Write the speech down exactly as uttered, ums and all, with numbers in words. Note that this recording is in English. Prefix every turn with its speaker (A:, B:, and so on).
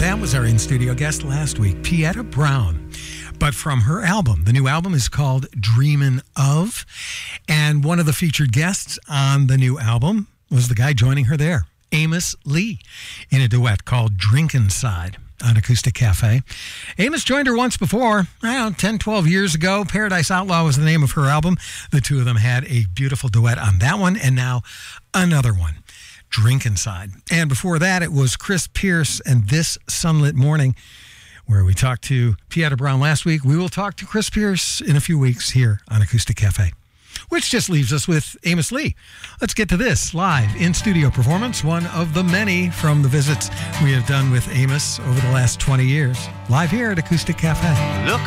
A: That was our in-studio guest last week, Pieta Brown. But from her album, the new album is called Dreamin' Of. And one of the featured guests on the new album was the guy joining her there, Amos Lee, in a duet called Drinkin' Side on Acoustic Cafe. Amos joined her once before, I don't know, ten, twelve years ago. Paradise Outlaw was the name of her album. The two of them had a beautiful duet on that one, and now another one, Drinkin' Side. And before that, it was Chris Pierce and This Sunlit Morning, where we talked to Pieta Brown last week. We will talk to Chris Pierce in a few weeks here on Acoustic Cafe. Which just leaves us with Amos Lee. Let's get to this live in-studio performance, one of the many from the visits we have done with Amos over the last twenty years, live here at Acoustic Cafe.
B: Look